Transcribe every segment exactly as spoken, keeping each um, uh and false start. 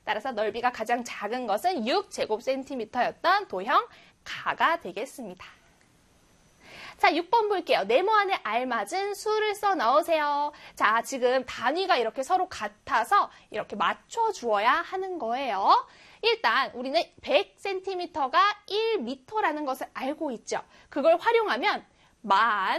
따라서 넓이가 가장 작은 것은 육 제곱센티미터였던 도형 가가 되겠습니다. 자, 육 번 볼게요. 네모안에 알맞은 수를 써 넣으세요. 자, 지금 단위가 이렇게 서로 같아서 이렇게 맞춰 주어야 하는 거예요. 일단 우리는 백 센티미터가 일 미터라는 것을 알고 있죠. 그걸 활용하면 만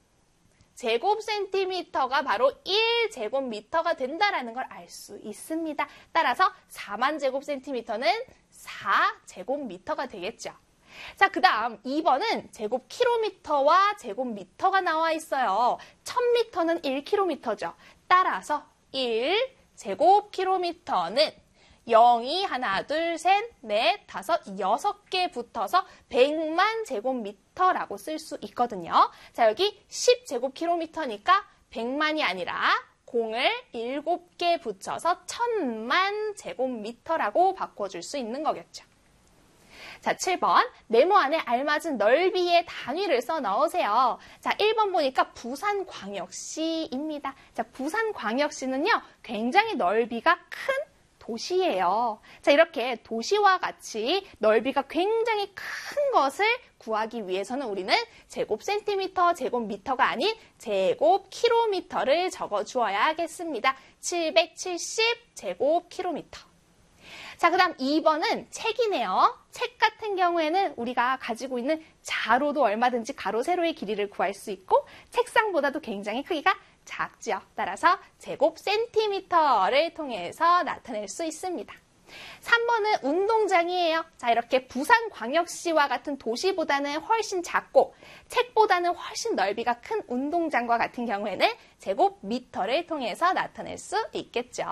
제곱센티미터가 바로 일 제곱미터가 된다는 걸 알 수 있습니다. 따라서 사만 제곱센티미터는 사 제곱미터가 되겠죠. 자, 그 다음 이 번은 제곱킬로미터와 제곱미터가 나와 있어요. 천 미터는 일 킬로미터죠. 따라서 일 제곱킬로미터는 영이 하나, 둘, 셋, 넷, 다섯, 여섯 개 붙어서 백만 제곱미터라고 쓸 수 있거든요. 자, 여기 십 제곱킬로미터니까 백만이 아니라 공을 일곱 개 붙여서 천만 제곱미터라고 바꿔줄 수 있는 거겠죠. 자, 칠 번 네모안에 알맞은 넓이의 단위를 써 넣으세요. 자, 일 번 보니까 부산광역시입니다. 자, 부산광역시는요, 굉장히 넓이가 큰 도시예요. 자, 이렇게 도시와 같이 넓이가 굉장히 큰 것을 구하기 위해서는 우리는 제곱센티미터, 제곱미터가 아닌 제곱킬로미터를 적어주어야 하겠습니다. 칠백칠십 제곱킬로미터. 자, 그 다음 이 번은 책이네요. 책 같은 경우에는 우리가 가지고 있는 자로도 얼마든지 가로, 세로의 길이를 구할 수 있고 책상보다도 굉장히 크기가 작죠. 따라서 제곱센티미터를 통해서 나타낼 수 있습니다. 삼 번은 운동장이에요. 자, 이렇게 부산광역시와 같은 도시보다는 훨씬 작고 책보다는 훨씬 넓이가 큰 운동장과 같은 경우에는 제곱미터를 통해서 나타낼 수 있겠죠.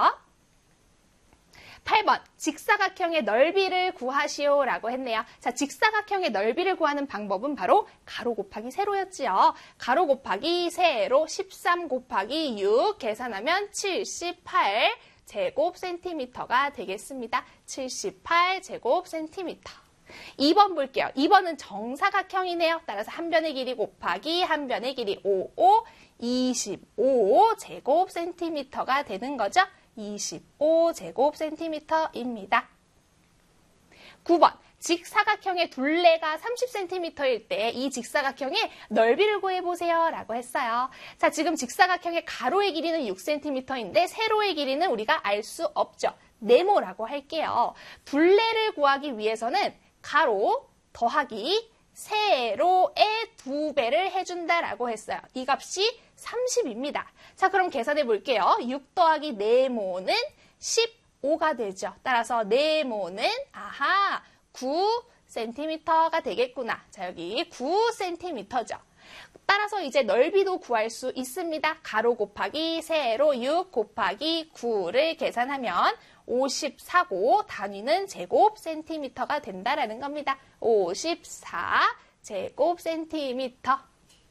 팔 번 직사각형의 넓이를 구하시오라고 했네요. 자, 직사각형의 넓이를 구하는 방법은 바로 가로 곱하기 세로였지요. 가로 곱하기 세로 십삼 곱하기 육 계산하면 칠십팔 제곱센티미터가 되겠습니다. 칠십팔 제곱센티미터. 이 번 볼게요. 이 번은 정사각형이네요. 따라서 한 변의 길이 곱하기 한 변의 길이 오, 오, 이십오 제곱센티미터가 되는 거죠. 이십오 제곱센티미터입니다. 구 번 직사각형의 둘레가 삼십 센티미터일 때 이 직사각형의 넓이를 구해보세요 라고 했어요. 자, 지금 직사각형의 가로의 길이는 육 센티미터인데 세로의 길이는 우리가 알 수 없죠. 네모라고 할게요. 둘레를 구하기 위해서는 가로 더하기 세로의 두 배를 해준다라고 했어요. 이 값이 삼십입니다. 자, 그럼 계산해 볼게요. 육 더하기 네모는 십오가 되죠. 따라서 네모는 아하 구 센티미터가 되겠구나. 자, 여기 구 센티미터죠. 따라서 이제 넓이도 구할 수 있습니다. 가로 곱하기 세로 육 곱하기 구를 계산하면 오십사고 단위는 제곱센티미터가 된다라는 겁니다. 오십사 제곱센티미터.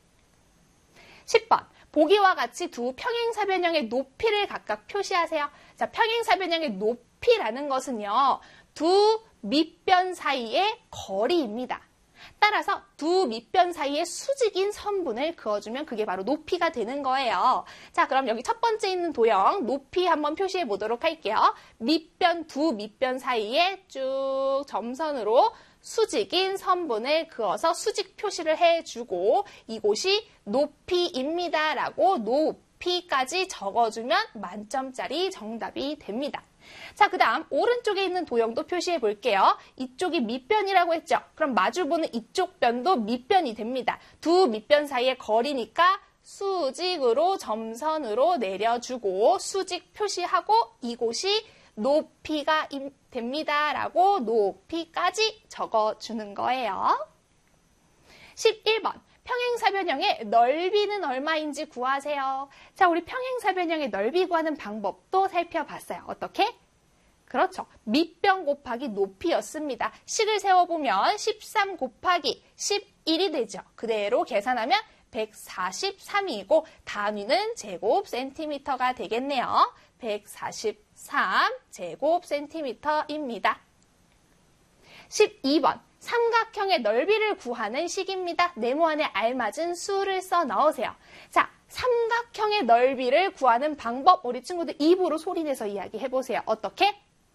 십 번 보기와 같이 두 평행사변형의 높이를 각각 표시하세요. 자, 평행사변형의 높이라는 것은요, 두 밑변 사이의 거리입니다. 따라서 두 밑변 사이에 수직인 선분을 그어주면 그게 바로 높이가 되는 거예요. 자, 그럼 여기 첫 번째 있는 도형 높이 한번 표시해 보도록 할게요. 밑변, 두 밑변 사이에 쭉 점선으로 수직인 선분을 그어서 수직 표시를 해주고 이곳이 높이입니다 라고 높이까지 적어주면 만점짜리 정답이 됩니다. 자, 그 다음 오른쪽에 있는 도형도 표시해 볼게요. 이쪽이 밑변이라고 했죠. 그럼 마주보는 이쪽 변도 밑변이 됩니다. 두 밑변 사이의 거리니까 수직으로 점선으로 내려주고 수직 표시하고 이곳이 높이가 됩니다 라고 높이까지 적어주는 거예요. 십일 번 평행사변형의 넓이는 얼마인지 구하세요. 자, 우리 평행사변형의 넓이 구하는 방법도 살펴봤어요. 어떻게? 그렇죠. 밑변 곱하기 높이였습니다. 식을 세워보면 십삼 곱하기 십일이 되죠. 그대로 계산하면 백사십삼이고 단위는 제곱센티미터가 되겠네요. 백사십삼 제곱센티미터입니다. 십이 번 삼각형의 넓이를 구하는 식입니다. 네모안에 알맞은 수를 써 넣으세요. 자, 삼각형의 넓이를 구하는 방법 우리 친구들 입으로 소리내서 이야기해보세요. 어떻게?